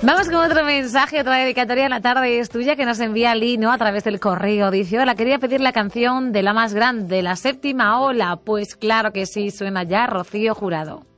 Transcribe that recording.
Vamos con otro mensaje, otra dedicatoria en la tarde es tuya que nos envía Lino a través del correo. Dice, hola, quería pedir la canción de La Más Grande, La Séptima Ola. Pues claro que sí, suena ya Rocío Jurado.